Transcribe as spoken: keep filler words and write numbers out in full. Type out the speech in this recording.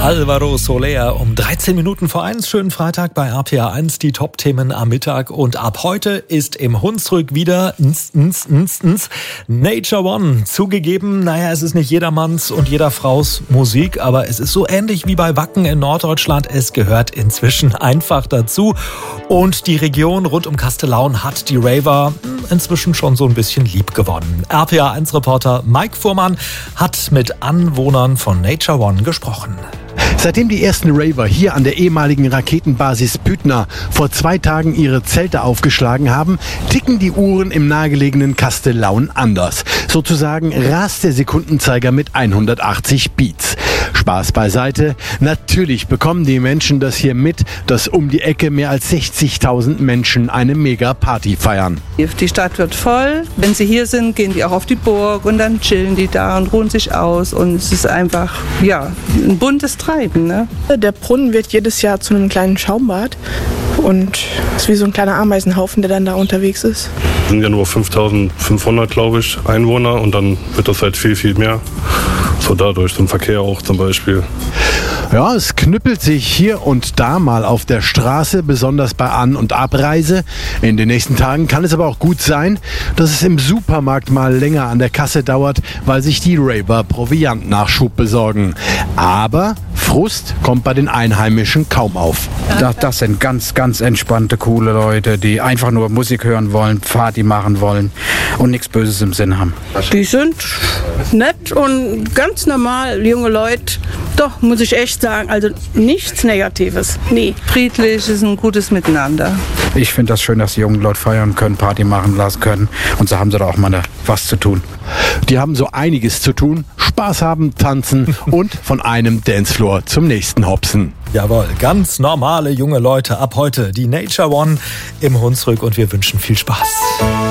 Alvaro Soler um dreizehn Minuten vor eins. Schönen Freitag bei R P R eins. Die Top-Themen am Mittag. Und ab heute ist im Hunsrück wieder ns, ns, ns, ns, Nature One. Zugegeben, naja, es ist nicht jedermanns und jeder Fraus Musik, aber es ist so ähnlich wie bei Wacken in Norddeutschland. Es gehört inzwischen einfach dazu. Und die Region rund um Kastellaun hat die Raver inzwischen schon so ein bisschen lieb gewonnen. R P R eins-Reporter Mike Fuhrmann hat mit Anwohnern von Nature One gesprochen. Seitdem die ersten Raver hier an der ehemaligen Raketenbasis Büttner vor zwei Tagen ihre Zelte aufgeschlagen haben, ticken die Uhren im nahegelegenen Kastellaun anders. Sozusagen rast der Sekundenzeiger mit hundertachtzig Beats. Spaß beiseite. Natürlich bekommen die Menschen das hier mit, dass um die Ecke mehr als sechzigtausend Menschen eine Mega-Party feiern. Die Stadt wird voll. Wenn sie hier sind, gehen die auch auf die Burg und dann chillen die da und ruhen sich aus. Und es ist einfach, ja, ein buntes Treiben, ne? Der Brunnen wird jedes Jahr zu einem kleinen Schaumbad. Und es ist wie so ein kleiner Ameisenhaufen, der dann da unterwegs ist. Es sind ja nur fünftausendfünfhundert, glaube ich, Einwohner. Und dann wird das halt viel, viel mehr. So dadurch, zum Verkehr auch zum Beispiel. Ja, es knüppelt sich hier und da mal auf der Straße, besonders bei An- und Abreise. In den nächsten Tagen kann es aber auch gut sein, dass es im Supermarkt mal länger an der Kasse dauert, weil sich die Raver Proviantnachschub besorgen. Aber Frust kommt bei den Einheimischen kaum auf. Das, das sind ganz, ganz entspannte, coole Leute, die einfach nur Musik hören wollen, Party machen wollen und nichts Böses im Sinn haben. Die sind nett und ganz normal, junge Leute. Doch, muss ich echt sagen, also nichts Negatives. Nee. Friedlich ist ein gutes Miteinander. Ich finde das schön, dass die jungen Leute feiern können, Party machen lassen können. Und so haben sie da auch mal was zu tun. Die haben so einiges zu tun. Spaß haben, tanzen und von einem Dancefloor zum nächsten hopsen. Jawohl, ganz normale junge Leute ab heute. Die Nature One im Hunsrück und wir wünschen viel Spaß.